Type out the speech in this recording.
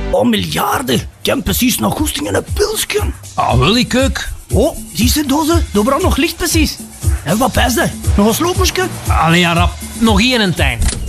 Oh, miljarden. Ik heb precies nog goesting in een pilsje. Ah, wil ik ook. Oh, zie ze dozen? Er brandt nog licht precies. En wat pijs je? Nog een sloopmoesje? Allee, ja, rap. Nog één en tijn.